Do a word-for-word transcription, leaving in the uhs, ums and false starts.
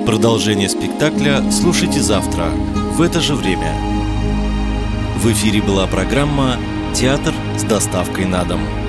Продолжение спектакля слушайте завтра в это же время. В эфире была программа «Театр с доставкой на дом».